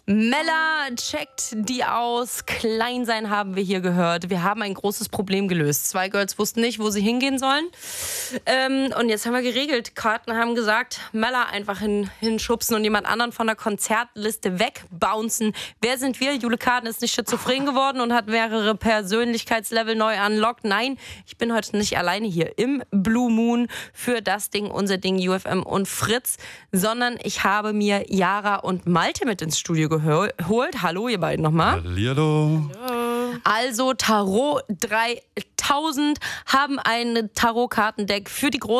Mella checkt die aus. Klein sein haben wir hier gehört. Wir haben ein großes Problem gelöst. 2 Girls wussten nicht, wo sie hingehen sollen. Und jetzt haben wir geregelt. Karten haben gesagt, Mella einfach hinschubsen und jemand anderen von der Konzertliste wegbouncen. Wer sind wir? Jule Karten ist nicht schizophren geworden und hat mehrere Persönlichkeitslevel neu unlocked. Nein, ich bin heute nicht alleine hier im Blue Moon für das Ding, unser Ding, UFM und Fritz, sondern ich habe mir Yara und Malte mit ins Studio geholt. Hallo, ihr beiden nochmal. Hallihallo. Also Tarot 3000 haben ein Tarotkartendeck für die große